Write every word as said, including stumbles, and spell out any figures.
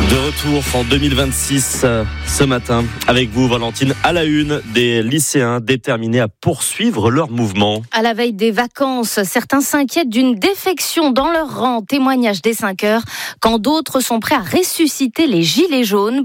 De retour en deux mille vingt-six euh, ce matin avec vous Valentine, à la une des lycéens déterminés à poursuivre leur mouvement. À la veille des vacances, certains s'inquiètent d'une défection dans leur rang, témoignage des cinq heures, quand d'autres sont prêts à ressusciter les gilets jaunes